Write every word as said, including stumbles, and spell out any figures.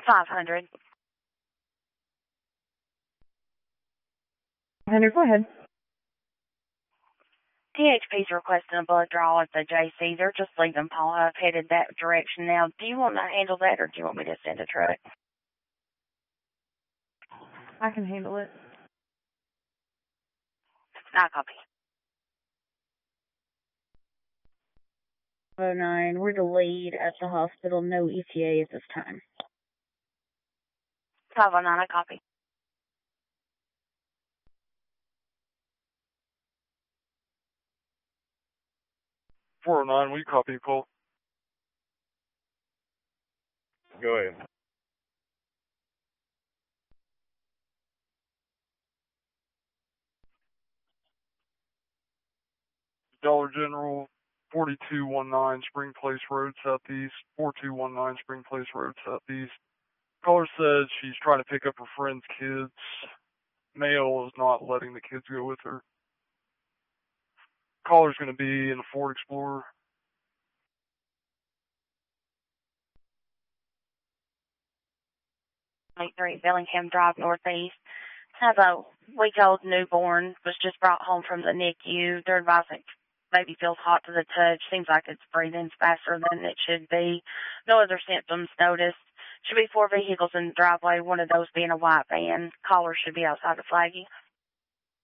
five hundred. Hunter, go ahead. T H P's requesting a blood draw at the J C. They're just leaving Paul. I've headed that direction now. Do you want to handle that, or do you want me to send a truck? I can handle it. I copy. oh nine, we're the lead at the hospital. No E T A at this time. five oh nine, I copy. four oh nine, we copy, call. Go ahead. Dollar General, forty-two nineteen Spring Place Road, Southeast. forty-two nineteen Spring Place Road, Southeast. Caller said she's trying to pick up her friend's kids. Male is not letting the kids go with her. Caller's going to be in a Ford Explorer. three Bellingham Drive, Northeast. Have a week-old newborn, was just brought home from the N I C U. They're advising baby feels hot to the touch. Seems like it's breathing faster than it should be. No other symptoms noticed. Should be four vehicles in the driveway, one of those being a white van. Caller should be outside the flaggy.